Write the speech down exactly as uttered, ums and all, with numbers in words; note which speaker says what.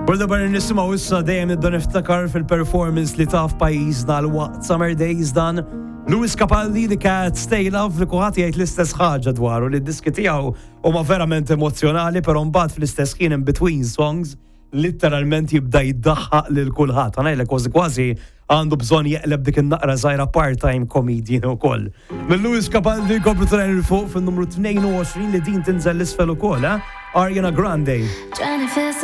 Speaker 1: Għolda barra nisimaw issa dejjem nibda niftakar fil-performance li taf pajjiżna l-waqt Summer Days dan Lewis Capaldi li Can't Stay Love li kuħat jgħid l-istess ħaġa dwaru li d-diski tiegħu huma verament emozjonali però mbagħad fl-istess ħin in between songs literalment jibda jiddaħħaq lil kulħadd. Għanajlek kważi kważi għandu bżonn jeqleb dik in-naqra żgħira part-time comedian ukoll. Minn Lewis Capaldi kopru trajn il fuq fin-numru tnejn u għoxrin li din tinżel l-isfel ukoll, eh? Ariana Grande.